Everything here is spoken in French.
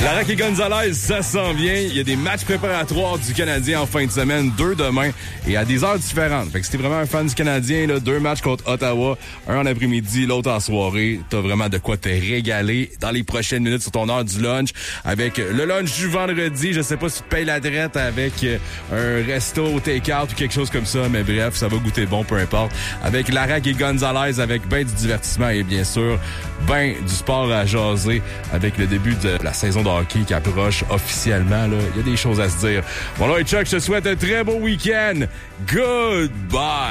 Larac et Gonzalez, ça s'en vient. Il y a des matchs préparatoires du Canadien en fin de semaine, 2 demain et à des heures différentes. Fait que si t'es vraiment un fan du Canadien, là, 2 matchs contre Ottawa, un en après-midi, l'autre en soirée. T'as vraiment de quoi te régaler dans les prochaines minutes sur ton heure du lunch. Avec le lunch du vendredi, je sais pas si tu payes la drette avec un resto au take-out ou quelque chose comme ça, mais bref, ça va goûter bon, peu importe. Avec Larac et Gonzalez, avec ben du divertissement et bien sûr, ben du sport à jaser avec le début de la saison de hockey qui approche officiellement. Il y a des choses à se dire. Bon là, Chuck, je te souhaite un très beau week-end. Goodbye!